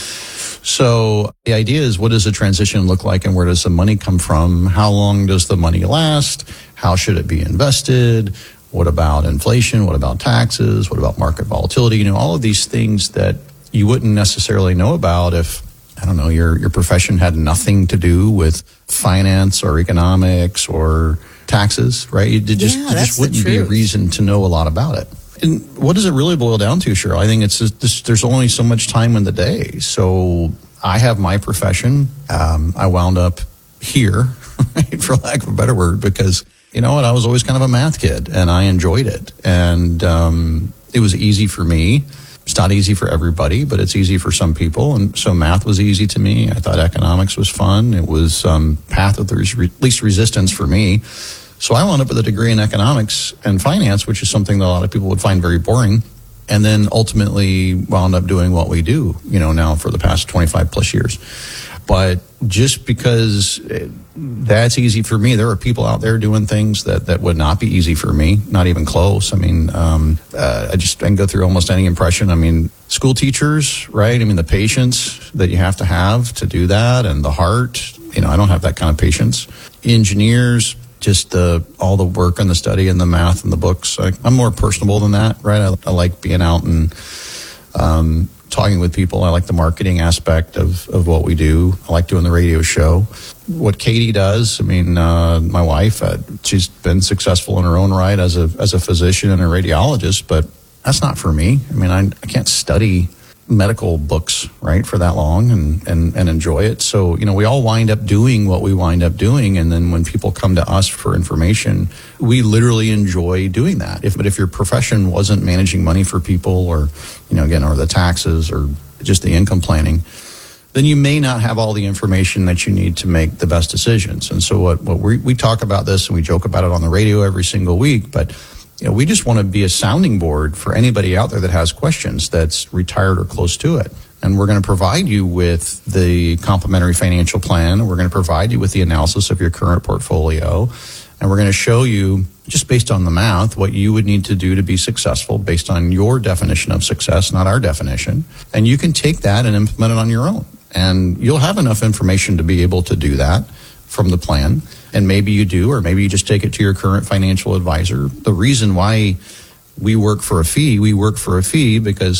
So the idea is, what does the transition look like and where does the money come from? How long does the money last? How should it be invested? What about inflation? What about taxes? What about market volatility? You know, all of these things that you wouldn't necessarily know about if, I don't know, your, your profession had nothing to do with finance or economics or taxes, right? You did just, Yeah, there that's just the wouldn't be a truth. reason to know a lot about it. And what does it really boil down to, Cheryl? I think it's just, this, there's only so much time in the day. So I have my profession. Um, I wound up here, right, for lack of a better word, because, you know what, I was always kind of a math kid and I enjoyed it. And um, it was easy for me. It's not easy for everybody, but it's easy for some people. And so math was easy to me. I thought economics was fun. It was um, path of the re- least resistance for me. So I wound up with a degree in economics and finance, which is something that a lot of people would find very boring. And then ultimately wound up doing what we do, you know, now for the past twenty-five plus years. But just because that's easy for me, there are people out there doing things that, that would not be easy for me, not even close. I mean, um, uh, I just I can go through almost any impression. I mean, school teachers, right? I mean, the patience that you have to have to do that and the heart, you know, I don't have that kind of patience. Engineers, just the all the work and the study and the math and the books. I, I'm more personable than that, right? I, I like being out and um, talking with people. I like the marketing aspect of, of what we do. I like doing the radio show. What Katie does, I mean, uh, my wife, uh, she's been successful in her own right as a as a physician and a radiologist, but that's not for me. I mean, I, I can't study medical books, right, for that long and, and, and enjoy it. So, you know, we all wind up doing what we wind up doing. And then when people come to us for information, we literally enjoy doing that. If, but if your profession wasn't managing money for people or, you know, again, or the taxes or just the income planning, then you may not have all the information that you need to make the best decisions. And so what, what we, we talk about this and we joke about it on the radio every single week, but you know, we just want to be a sounding board for anybody out there that has questions that's retired or close to it. And we're going to provide you with the complimentary financial plan. We're going to provide you with the analysis of your current portfolio. And we're going to show you, just based on the math, what you would need to do to be successful based on your definition of success, not our definition. And you can take that and implement it on your own. And you'll have enough information to be able to do that from the plan. And maybe you do, or maybe you just take it to your current financial advisor. The reason why we work for a fee, we work for a fee because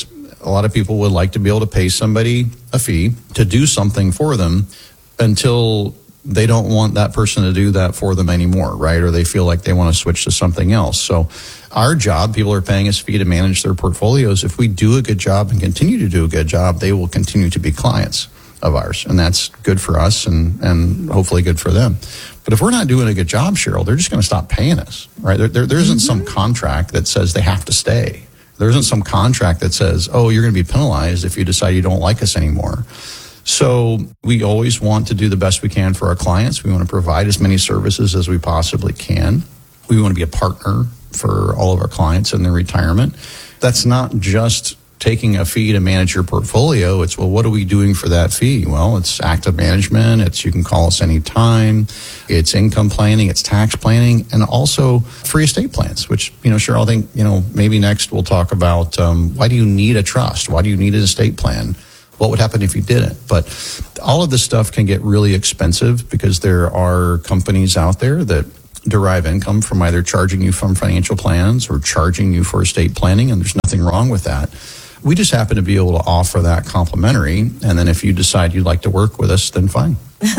A lot of people would like to be able to pay somebody a fee to do something for them until they don't want that person to do that for them anymore, right? Or they feel like they want to switch to something else. So our job, people are paying us a fee to manage their portfolios. If we do a good job and continue to do a good job, they will continue to be clients of ours. And that's good for us and, and hopefully good for them. But if we're not doing a good job, Cheryl, they're just going to stop paying us, right? There, there, there isn't mm-hmm. some contract that says they have to stay. There isn't some contract that says, oh, you're going to be penalized if you decide you don't like us anymore. So we always want to do the best we can for our clients. We want to provide as many services as we possibly can. We want to be a partner for all of our clients in their retirement. That's not just taking a fee to manage your portfolio. It's, well, what are we doing for that fee? Well, it's active management. It's, you can call us anytime. It's income planning. It's tax planning, and also free estate plans, which, you know, sure, I think, you know, maybe next we'll talk about um, why do you need a trust? Why do you need an estate plan? What would happen if you didn't? But all of this stuff can get really expensive because there are companies out there that derive income from either charging you from financial plans or charging you for estate planning, and there's nothing wrong with that. We just happen to be able to offer that complimentary, and then if you decide you'd like to work with us, then fine.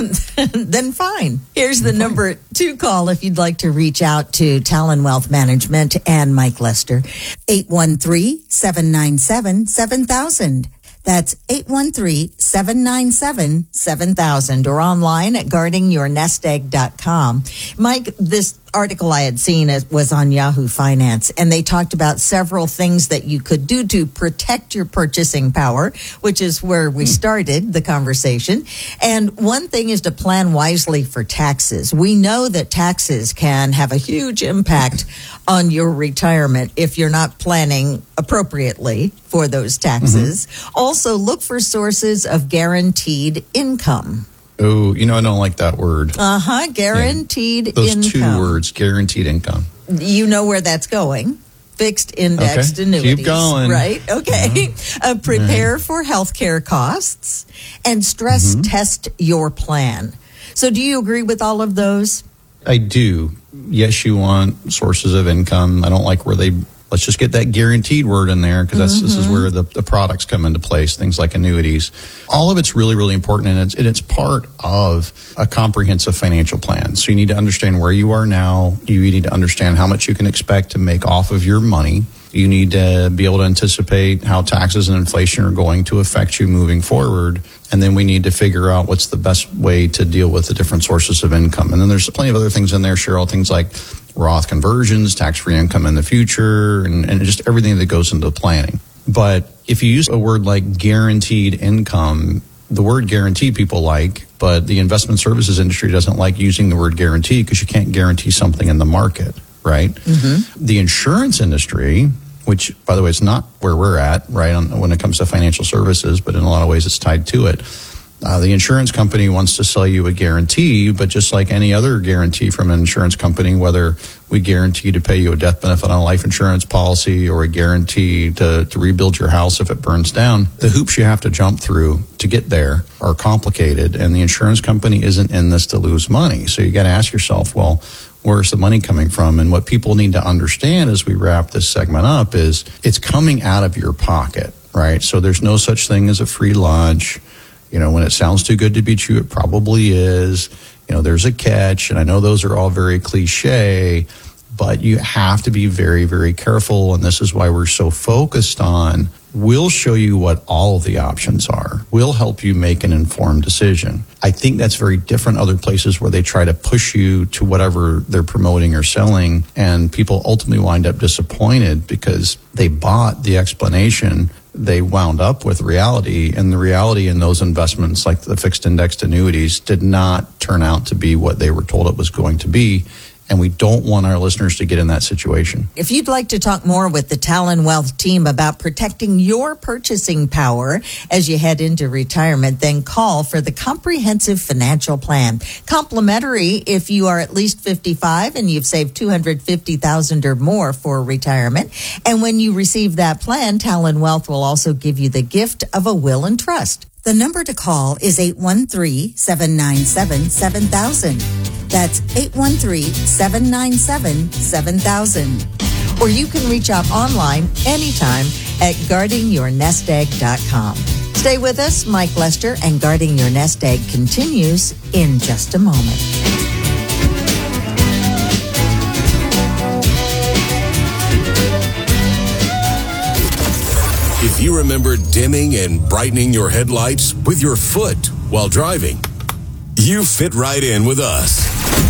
Then fine. Here's the number to call if you'd like to reach out to Talon Wealth Management and Mike Lester. eight one three, seven nine seven, seven thousand. That's eight one three, seven nine seven, seven thousand, or online at guarding your nest egg dot com. Mike, this article I had seen was on Yahoo Finance, and they talked about several things that you could do to protect your purchasing power, which is where we started the conversation. And one thing is to plan wisely for taxes. We know that taxes can have a huge impact on your retirement if you're not planning appropriately for those taxes. Mm-hmm. Also, look for sources of guaranteed income. Oh, you know, I don't like that word. Uh-huh, guaranteed yeah. Those income. Those two words, guaranteed income. You know where that's going. Fixed indexed okay. annuities. Keep going. Right, okay. Mm-hmm. Uh, prepare mm-hmm. for healthcare costs and stress mm-hmm. test your plan. So do you agree with all of those? I do. Yes, you want sources of income. I don't like where they... Let's just get that guaranteed word in there because that's mm-hmm. this is where the, the products come into place, things like annuities. All of it's really, really important, and it's, and it's part of a comprehensive financial plan. So you need to understand where you are now. You need to understand how much you can expect to make off of your money. You need to be able to anticipate how taxes and inflation are going to affect you moving forward. And then we need to figure out what's the best way to deal with the different sources of income. And then there's plenty of other things in there, Cheryl, things like Roth conversions, tax-free income in the future, and, and just everything that goes into planning. But if you use a word like guaranteed income, the word guarantee people like, but the investment services industry doesn't like using the word guarantee because you can't guarantee something in the market, right? Mm-hmm. The insurance industry, which, by the way, is not where we're at, right, on, when it comes to financial services, but in a lot of ways it's tied to it. Uh, the insurance company wants to sell you a guarantee, but just like any other guarantee from an insurance company, whether we guarantee to pay you a death benefit on a life insurance policy or a guarantee to, to rebuild your house if it burns down, the hoops you have to jump through to get there are complicated, and the insurance company isn't in this to lose money. So you got to ask yourself, well, where's the money coming from? And what people need to understand as we wrap this segment up is it's coming out of your pocket, right? So there's no such thing as a free lunch. You know, when it sounds too good to be true, it probably is. You know, there's a catch, and I know those are all very cliche, but you have to be very, very careful, and this is why we're so focused on, we'll show you what all of the options are. We'll help you make an informed decision. I think that's very different other places where they try to push you to whatever they're promoting or selling, and people ultimately wind up disappointed because they bought the explanation. They wound up with reality, and the reality in those investments, like the fixed indexed annuities, did not turn out to be what they were told it was going to be. And we don't want our listeners to get in that situation. If you'd like to talk more with the Talon Wealth team about protecting your purchasing power as you head into retirement, then call for the comprehensive financial plan. Complimentary if you are at least fifty-five and you've saved two hundred fifty thousand dollars or more for retirement. And when you receive that plan, Talon Wealth will also give you the gift of a will and trust. The number to call is eight one three, seven nine seven, seven thousand. That's eight one three, seven nine seven, seven thousand. Or you can reach out online anytime at guarding your nest egg dot com. Stay with us. Mike Lester and Guarding Your Nest Egg continues in just a moment. If you remember dimming and brightening your headlights with your foot while driving, you fit right in with us.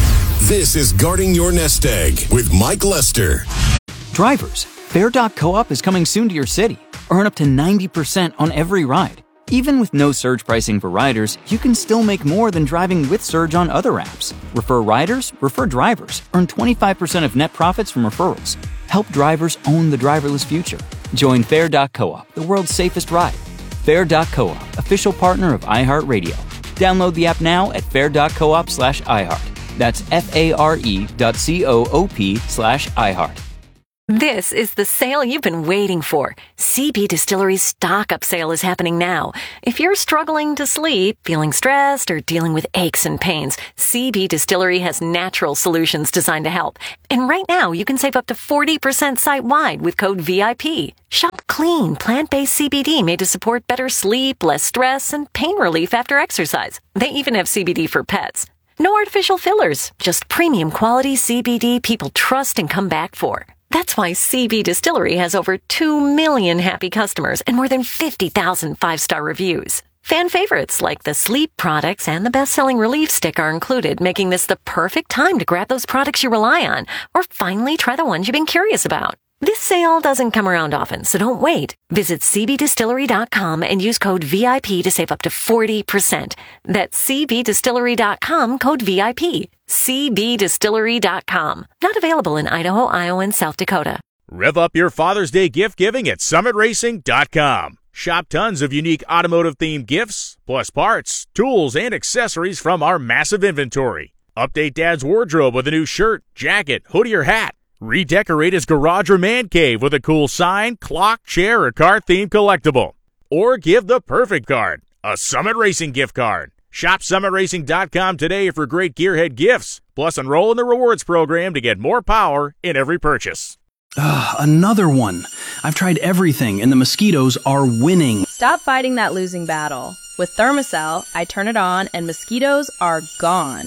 This is Guarding Your Nest Egg with Mike Lester. Drivers, Fair dot coop is coming soon to your city. Earn up to ninety percent on every ride. Even with no surge pricing for riders, you can still make more than driving with Surge on other apps. Refer riders, refer drivers. Earn twenty-five percent of net profits from referrals. Help drivers own the driverless future. Join Fair dot coop, the world's safest ride. Fair dot coop, official partner of iHeartRadio. Download the app now at fair dot coop slash iHeart. That's F-A-R-E dot C-O-O-P slash iHeart. This is the sale you've been waiting for. C B Distillery's stock-up sale is happening now. If you're struggling to sleep, feeling stressed, or dealing with aches and pains, C B Distillery has natural solutions designed to help. And right now, you can save up to forty percent site-wide with code V I P. Shop clean, plant-based C B D made to support better sleep, less stress, and pain relief after exercise. They even have C B D for pets. No artificial fillers, just premium quality C B D people trust and come back for. That's why C B Distillery has over two million happy customers and more than fifty thousand five-star reviews. Fan favorites like the sleep products and the best-selling relief stick are included, making this the perfect time to grab those products you rely on or finally try the ones you've been curious about. This sale doesn't come around often, so don't wait. Visit C B distillery dot com and use code V I P to save up to forty percent. That's C B distillery dot com, code V I P. C B distillery dot com. Not available in Idaho, Iowa, and South Dakota. Rev up your Father's Day gift giving at summit racing dot com. Shop tons of unique automotive-themed gifts, plus parts, tools, and accessories from our massive inventory. Update Dad's wardrobe with a new shirt, jacket, hoodie, or hat. Redecorate his garage or man cave with a cool sign, clock, chair, or car-themed collectible. Or give the perfect card, a Summit Racing gift card. Shop summit racing dot com today for great gearhead gifts. Plus, enroll in the rewards program to get more power in every purchase. Ugh, another one. I've tried everything, and the mosquitoes are winning. Stop fighting that losing battle. With Thermacell, I turn it on, and mosquitoes are gone.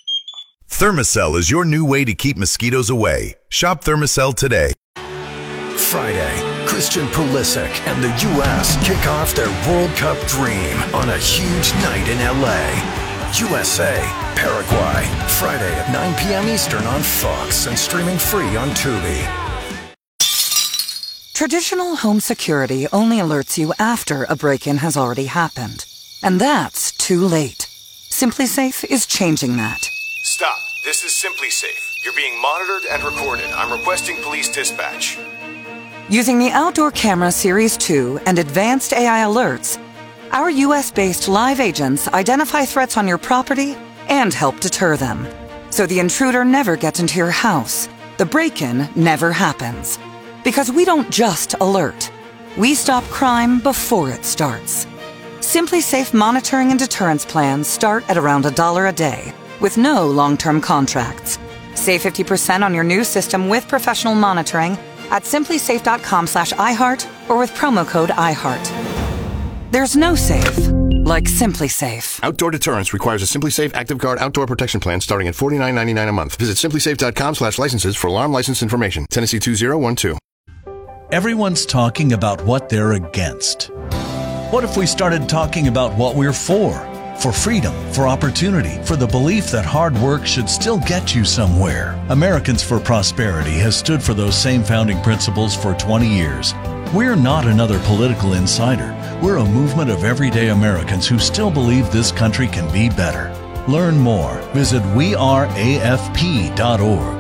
Thermacell is your new way to keep mosquitoes away. Shop Thermacell today. Friday, Christian Pulisic and the U S kick off their World Cup dream on a huge night in L A. U S A, Paraguay, Friday at nine p.m. Eastern on Fox and streaming free on Tubi. Traditional home security only alerts you after a break-in has already happened. And that's too late. SimpliSafe is changing that. Stop. This is SimpliSafe. You're being monitored and recorded. I'm requesting police dispatch. Using the Outdoor Camera Series two and advanced A I alerts, our U S-based live agents identify threats on your property and help deter them. So the intruder never gets into your house. The break-in never happens. Because we don't just alert. We stop crime before it starts. SimpliSafe monitoring and deterrence plans start at around a dollar a day, with no long-term contracts. Save fifty percent on your new system with professional monitoring at simplisafe.com slash iHeart or with promo code iHeart. There's no safe like SimpliSafe. Outdoor deterrence requires a SimpliSafe Active Guard outdoor protection plan starting at forty-nine ninety-nine a month. Visit simplisafe.com slash licenses for alarm license information. Tennessee two zero one two. Everyone's talking about what they're against. What if we started talking about what we're for? For freedom, for opportunity, for the belief that hard work should still get you somewhere. Americans for Prosperity has stood for those same founding principles for twenty years. We're not another political insider. We're a movement of everyday Americans who still believe this country can be better. Learn more. Visit we are A F P dot org.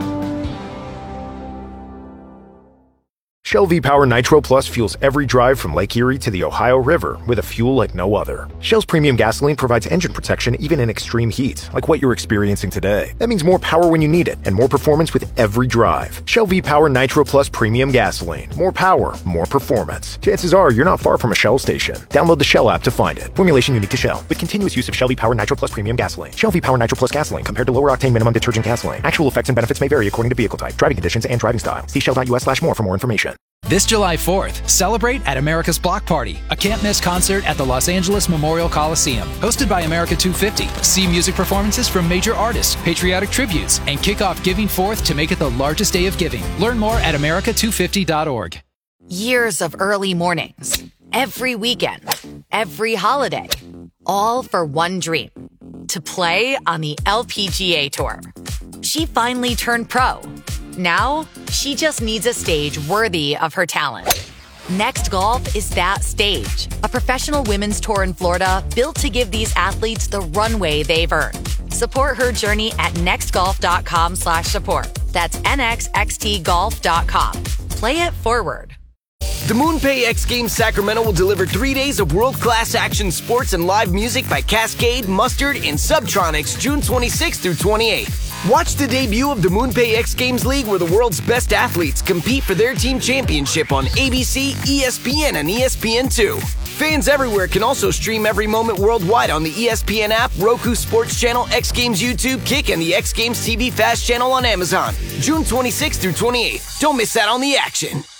Shell V-Power Nitro Plus fuels every drive from Lake Erie to the Ohio River with a fuel like no other. Shell's premium gasoline provides engine protection even in extreme heat, like what you're experiencing today. That means more power when you need it and more performance with every drive. Shell V-Power Nitro Plus Premium Gasoline. More power, more performance. Chances are you're not far from a Shell station. Download the Shell app to find it. Formulation unique to Shell, with continuous use of Shell V-Power Nitro Plus Premium Gasoline. Shell V-Power Nitro Plus Gasoline compared to lower octane minimum detergent gasoline. Actual effects and benefits may vary according to vehicle type, driving conditions, and driving style. See shell dot U S slash more for more information. This July fourth, celebrate at America's Block Party, a can't-miss concert at the Los Angeles Memorial Coliseum. Hosted by America two fifty. See music performances from major artists, patriotic tributes, and kick off Giving Fourth to make it the largest day of giving. Learn more at America two fifty dot org. Years of early mornings, every weekend, every holiday, all for one dream, to play on the L P G A Tour. She finally turned pro. Now, she just needs a stage worthy of her talent. Next Golf is that stage, a professional women's tour in Florida built to give these athletes the runway they've earned. Support her journey at nextgolf.com slash support. That's nxxt golf dot com. Play it forward. The MoonPay X Games Sacramento will deliver three days of world-class action sports and live music by Cascade, Mustard, and Subtronics June twenty-sixth through twenty-eighth. Watch the debut of the MoonPay X Games League where the world's best athletes compete for their team championship on A B C, E S P N, and E S P N two. Fans everywhere can also stream every moment worldwide on the E S P N app, Roku Sports Channel, X Games YouTube, Kick, and the X Games T V Fast channel on Amazon. June twenty-sixth through twenty-eighth. Don't miss out on the action.